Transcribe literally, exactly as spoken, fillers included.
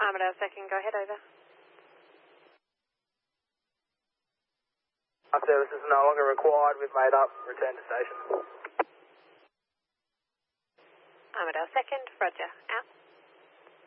Armadale second, go ahead, over. Our service is no longer required. We've made up. Return to station. Armadale second, roger, out.